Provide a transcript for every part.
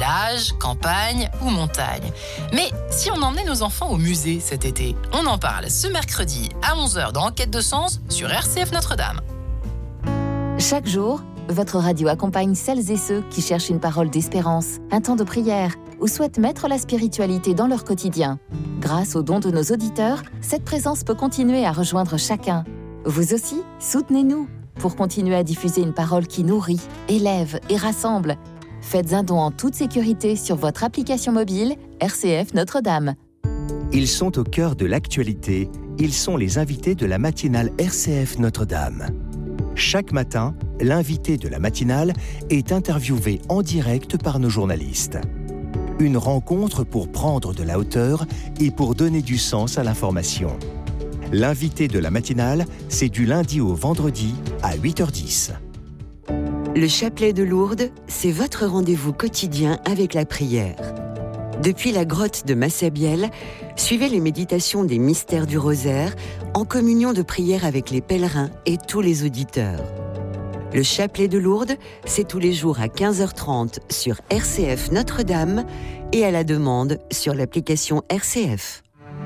Village, campagne ou montagne. Mais si on emmenait nos enfants au musée cet été, on en parle ce mercredi à 11h dans Enquête de sens sur RCF Notre-Dame. Chaque jour, votre radio accompagne celles et ceux qui cherchent une parole d'espérance, un temps de prière ou souhaitent mettre la spiritualité dans leur quotidien. Grâce aux dons de nos auditeurs, cette présence peut continuer à rejoindre chacun. Vous aussi, soutenez-nous pour continuer à diffuser une parole qui nourrit, élève et rassemble. Faites un don en toute sécurité sur votre application mobile RCF Notre-Dame. Ils sont au cœur de l'actualité. Ils sont les invités de la matinale RCF Notre-Dame. Chaque matin, l'invité de la matinale est interviewé en direct par nos journalistes. Une rencontre pour prendre de la hauteur et pour donner du sens à l'information. L'invité de la matinale, c'est du lundi au vendredi à 8h10. Le chapelet de Lourdes, c'est votre rendez-vous quotidien avec la prière. Depuis la grotte de Massabielle, suivez les méditations des mystères du rosaire en communion de prière avec les pèlerins et tous les auditeurs. Le chapelet de Lourdes, c'est tous les jours à 15h30 sur RCF Notre-Dame et à la demande sur l'application RCF.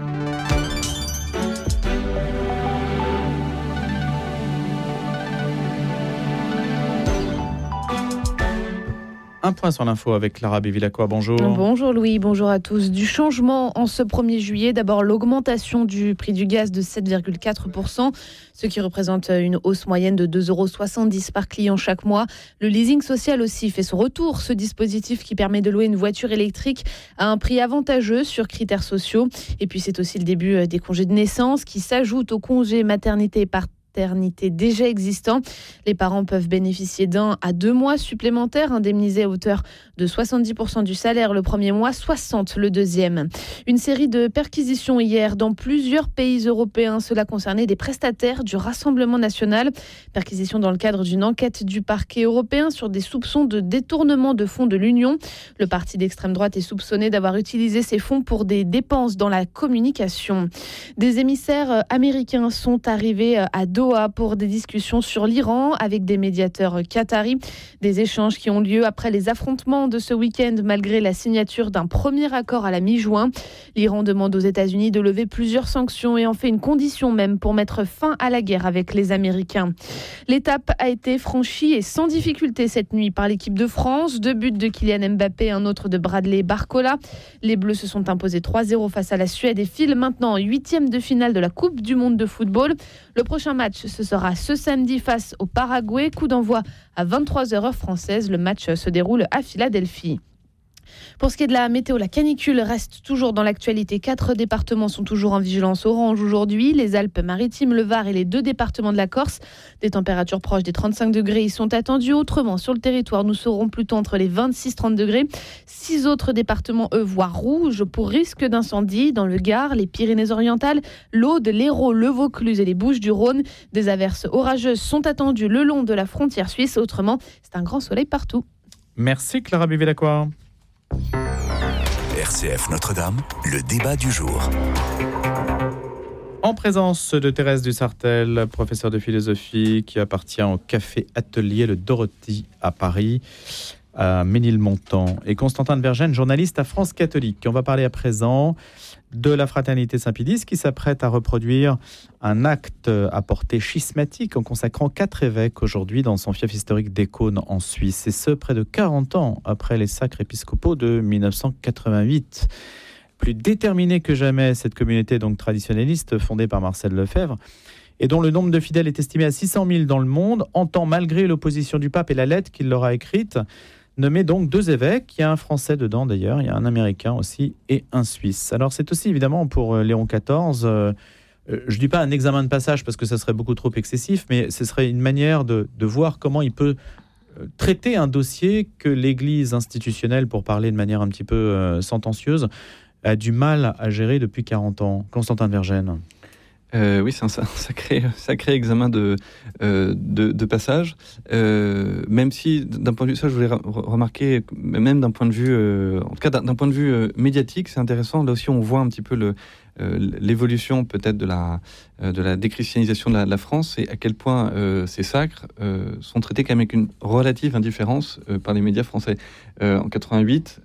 Un point sur l'info avec Clara Bévilacqua, bonjour. Bonjour Louis, bonjour à tous. Du changement en ce 1er juillet, d'abord l'augmentation du prix du gaz de 7,4%, ce qui représente une hausse moyenne de 2,70 € par client chaque mois. Le leasing social aussi fait son retour, ce dispositif qui permet de louer une voiture électrique à un prix avantageux sur critères sociaux. Et puis c'est aussi le début des congés de naissance qui s'ajoutent aux congés maternité et paternité déjà existants. Les parents peuvent bénéficier d'1 à 2 mois supplémentaires, indemnisés à hauteur de 70% du salaire le premier mois, 60% le deuxième. Une série de perquisitions hier dans plusieurs pays européens. Cela concernait des prestataires du Rassemblement national. Perquisition dans le cadre d'une enquête du parquet européen sur des soupçons de détournement de fonds de l'Union. Le parti d'extrême droite est soupçonné d'avoir utilisé ces fonds pour des dépenses dans la communication. Des émissaires américains sont arrivés à Doha pour des discussions sur l'Iran avec des médiateurs qataris. Des échanges qui ont lieu après les affrontements de ce week-end malgré la signature d'un premier accord à la mi-juin. L'Iran demande aux États-Unis de lever plusieurs sanctions et en fait une condition même pour mettre fin à la guerre avec les Américains. L'étape a été franchie et sans difficulté cette nuit par l'équipe de France. 2 buts de Kylian Mbappé, un autre de Bradley Barcola. Les Bleus se sont imposés 3-0 face à la Suède et filent maintenant en 8e de finale de la Coupe du Monde de football. Le prochain match, ce sera ce samedi face au Paraguay. Coup d'envoi à 23h heure française. Le match se déroule à Philadelphie. Pour ce qui est de la météo, la canicule reste toujours dans l'actualité. 4 départements sont toujours en vigilance orange aujourd'hui. Les Alpes-Maritimes, le Var et les 2 départements de la Corse. Des températures proches des 35 degrés y sont attendues. Autrement, sur le territoire, nous serons plutôt entre les 26-30 degrés. 6 autres départements, eux, voient rouge pour risque d'incendie dans le Gard, les Pyrénées-Orientales, l'Aude, l'Hérault, le Vaucluse et les Bouches-du-Rhône. Des averses orageuses sont attendues le long de la frontière suisse. Autrement, c'est un grand soleil partout. Merci Clara Bévilacqua. RCF Notre-Dame, le débat du jour. En présence de Thérèse Dussartel, professeure de philosophie qui appartient au Café Atelier Le Dorothy à Paris, à Ménilmontant, et Constantin de Vergennes, journaliste à France Catholique. On va parler à présent de la Fraternité Saint-Pédis qui s'apprête à reproduire un acte à portée schismatique en consacrant 4 évêques aujourd'hui dans son fief historique d'Ecône en Suisse, et ce près de 40 ans après les sacres épiscopaux de 1988. Plus déterminée que jamais, cette communauté donc traditionnaliste fondée par Marcel Lefebvre et dont le nombre de fidèles est estimé à 600 000 dans le monde, entend malgré l'opposition du pape et la lettre qu'il leur a écrite nommer donc 2 évêques. Il y a un Français dedans d'ailleurs, il y a un Américain aussi et un Suisse. Alors c'est aussi évidemment pour Léon XIV, je ne dis pas un examen de passage parce que ça serait beaucoup trop excessif, mais ce serait une manière de voir comment il peut traiter un dossier que l'Église institutionnelle, pour parler de manière un petit peu sentencieuse, a du mal à gérer depuis 40 ans. Constantin de Vergennes. Oui, c'est un sacré examen de passage. Même si, d'un point de vue, ça je voulais remarquer, même d'un point de vue, en tout cas d'un point de vue médiatique, c'est intéressant. Là aussi, on voit un petit peu l'évolution peut-être de la déchristianisation de la France et à quel point ces sacres sont traités quand même avec une relative indifférence par les médias français. En 88,